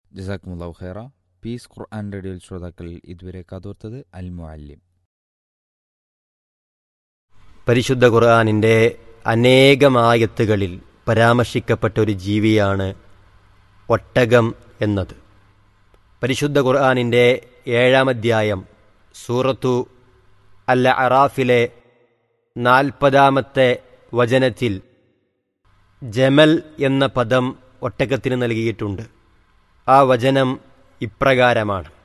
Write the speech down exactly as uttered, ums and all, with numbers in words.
ജസാക്കുമുല്ലാഹു ഖൈറ. പീസ് ഖുർആൻ റേഡിയോയിൽ ശ്രോതാക്കൾ ഇതുവരെ കാതോർത്തത് അൽ മുഅല്ലിം. പരിശുദ്ധ ഖുർആനിൻ്റെ അനേകമായത്തുകളിൽ പരാമർശിക്കപ്പെട്ട ഒരു ജീവിയാണ് ഒട്ടകം എന്നത്. പരിശുദ്ധ ഖുർആനിൻ്റെ ഏഴാം അധ്യായം സൂറത്തു അൽ അറാഫിലെ നാൽപ്പതാമത്തെ വചനത്തിൽ ജമൽ എന്ന പദം ഒട്ടകത്തിന് നൽകിയിട്ടുണ്ട്. ആ വചനം ഇപ്രകാരമാണ്: